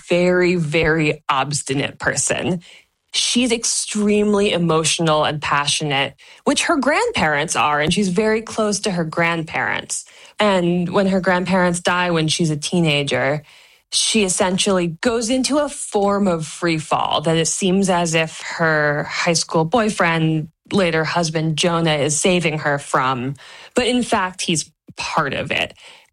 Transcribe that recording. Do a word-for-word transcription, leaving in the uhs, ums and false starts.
very, very obstinate person. She's extremely emotional and passionate, which her grandparents are, and she's very close to her grandparents. And when her grandparents die when she's a teenager, she essentially goes into a form of free fall that it seems as if her high school boyfriend, later husband Jonah, is saving her from. But in fact, he's part of it.